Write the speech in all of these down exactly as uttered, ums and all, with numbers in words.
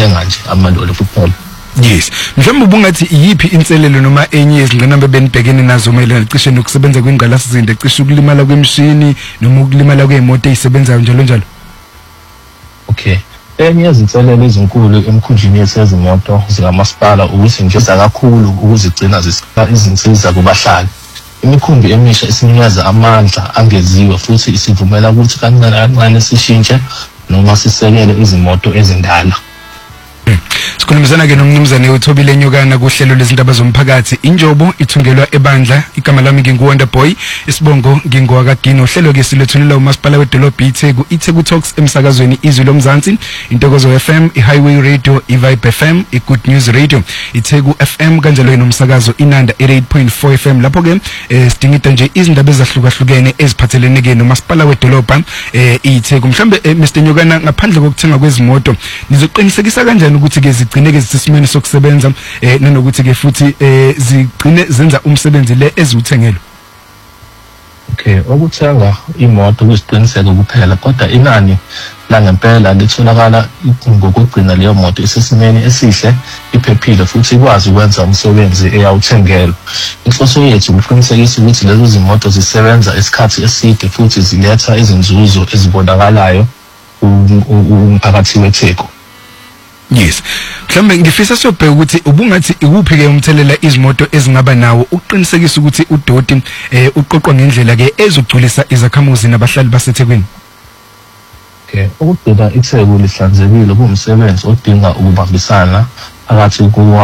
ukuthenga nje amaloli kuphela. Yes, mhlawumbe ubungathi iyipi inselelo noma enye izingqinamba benibhekene nazo mayelana cishe nokusebenza kwengqalasizinda cishe ukulimala kwemishini noma ukulimala kweemoto ezisebenzayo njalo njalo? Okay, enye yezinselelo ezinkulu emkhunjini yezimoto zikamasipala ukuthi nje kakhulu ukuzigcina zisika izinsiza kubahlali. Imikhumbi emisha isinikeza amandla angeziwe futhi isivumela ukuthi kancane kancane sishintshe noma sisekele izimoto ezindala. Sikhulumizana ke nomnumzane uThobile Nyokana kuhlelo lezindaba zomphakathi. Injobo ithungelwa ebandla. Igama lami nginguWonder Boy. Isibongo ngingowakagino. Uhlelo ke silethulelwa uMasipala wedolobha iTheku. iTheku Talks emsakazweni Izwi lomzansi, Intokozo F M, iHighway Radio, iVibe F M, iGood News Radio, iTheku F M kanjalo nomsakazo Inanda eight point four F M. Lapho ke sidingida nje izindaba ezahlukahlukene eziphathelene ke noMasipala wedolobha iTheku. Mhlambe Mister Nyokana, ngaphandle kokuthenga kwezimoto nizoqinisekisa kanjani ukuthi ke zigcine ke zisesimeni sokusebenza eh nanokuthi ke futhi eh zigcine zenza umsebenzi le eziwuthengelo? Okay, ukuthenga imoto kusiqiniseko kuphela kodwa inani la ngempela litholakala ngokugcina leyo moto isesimeni esihle, iphephile futhi ikwazi ukwenza umsebenzi eyawuthengelo. Inhloso yethu ukuqinisekisa ukuthi lezo zimoto zisebenza isikhathi eside futhi ziletha izinzuzo ezibonakalayo umphakathi weTheku. Yes, mhlambe ngifisa sobheka ukuthi ubungathi ikuphi ke umthelela izimoto ezingaba nawo uqinisekisa ukuthi udoti eh uqoqwa ngendlela ke ezogculisa izakhamuzi nabahlali baseThekwini. Okay, ukugcina iTheku lihlanzekile kuumsebenzi odinga ukubambisana phakathi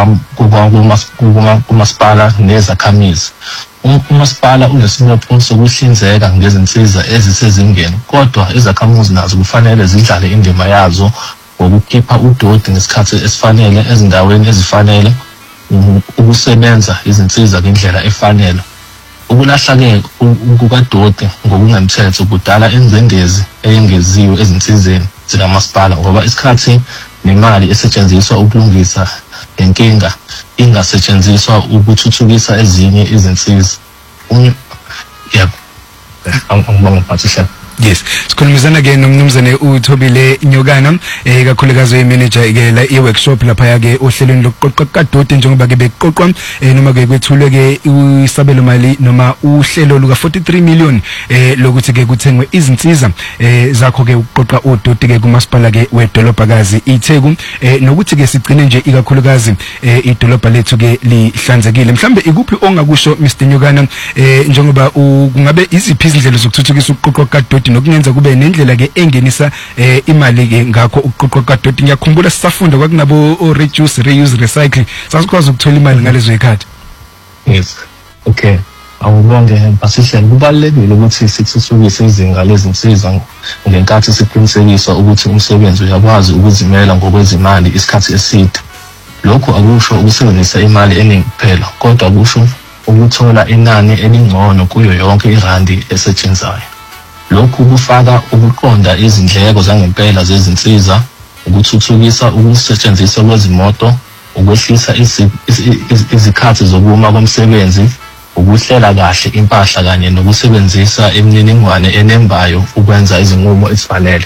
kumasipala nezakhamizi. Umasipala unesinopho sokuhlinzeka ngezinsiza ezisezingeni, kodwa izakhamuzi nazo kufanele zidlale indima yazo ukukhipha udoti ngesikhathi esifanele ezindaweni ezifanele, ukusebenza izinsiza ngendlela efanele. Ukulahla ke ukukadoti ngokungemthetho kudala ingcindezi eyengeziwe ezinsizeni zikamasipala ngoba isikhathi nemali esetshenziswa ukulungisa inkinga ingasetshenziswa ukuthuthukisa ezinye izinsiza. Yebo, angibonga mphathisha. Yes, sikhulumizana ke nomnumzane uThobile Nyokana eh kakhulukazi we-manager ke la e-workshop lapha yake ohlelweni lokuqoqa kadoti njengoba ke beqoqwa eh noma ke kwethulwe ke isabelo mali noma uhlelo luka forty-three million eh lokuthi ke kuthengwe izinsiza eh zakho ke ukuqoqa udoti ke kumasipala ke wedolobhakazi iTheku eh nokuthi ke sigcine nje ikakhulukazi eh idolobha lethu ke lihlanzekile. Mhlambe ikuphi ongakusho Mister Nyokana eh njengoba kungabe iziphi izindlela zokuthuthukisa ukuqoqa kadoti nokungenza kube nendlela ke engenisa eh imali ke ngakho ukuqoqa kadoti? Ngiyakhumbula sisafunda kwakunabo o reduce, reuse, recycle, sasikwazi ukuthola imali ngalezo ikhadi. Yes, okay, awubonge mphathisha. Kubalulekile ukuthi sithuthukise izinga lezinsiza ngenkathi siqinisekisa ukuthi umsebenzi uyakwazi ukuzimela ngokwezimali isikhathi eside. Lokho akusho ukusebenzisa imali eningi kuphela, kodwa kusho ukuthola inani elingcono kuyo yonke irandi esetshenziswayo. Lokhu kufaka ukuqonda izindleko zangempela zezinsiza, ukuthuthukisa ukusetshenziswa kwezimoto, ukwehlisa izikhathi zokuma komsebenzi, ukuhlela kahle impahla kanye nokusebenzisa imininingwane enembayo ukwenza izinqumo ezifanele.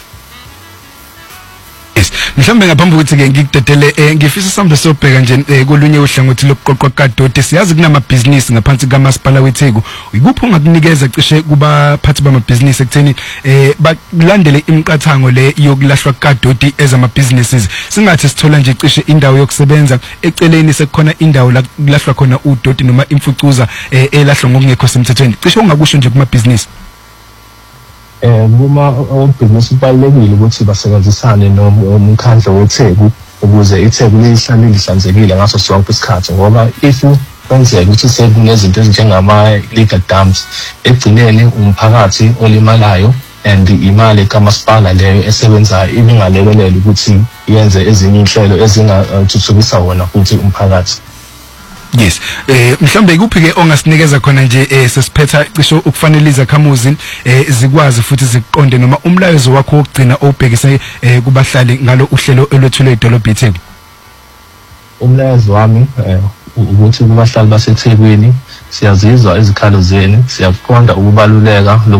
Yes, mhlambe ngaphambi ukuthi ke ngikudedele eh ngifisa sambe sobheka nje kolunye uhlangothi lokuqoqa kadoti. Siyazi kunamabhizinisi ngaphansi kaMasipala weTheku. Ikuphi ongakunikeza cishe kuba phathi bamabhizinisi ekutheni eh balandele imiqathango le yokulahlwa kadoti ezamabhizinisi? Singathi sithola nje cishe indawo yokusebenza eceleni sekukhona indawo la kulahlwa khona udoti noma imfucuza eh elahlwa ngokungekho semthethweni. Cishe ongakusho nje kumabhizinisi? Eh uma obhizinisi kubalekile ukuthi basebenzisane nomkhandlo weTheku ukuze iTheku lihlale lihlanzekile ngaso sonke isikhathi, ngoba if kwenzeka ukuthi sekunezinto ezinjengama legal dumps egcineni umphakathi olimalayo and imali kamasipala leyo esebenzayo ibingalekelela ukuthi yenze ezinye inhlelo ezingathuthukisa wona futhi umphakathi. Yes, eh mhlambe ikuphi ke ongasinikeza khona nje eh sesiphetha cisho ukufanele izakhamuzi eh zikwazi futhi ziqonde noma umlayezo wakho wokugcina obhekise eh kubahlali ngalo uhlelo elwethulwe idolobha iTheku? Umlayezo wami eh ukuthi kubahlali baseThekwini siyazizwa izikhalo zenu, siyakuqonda ukubaluleka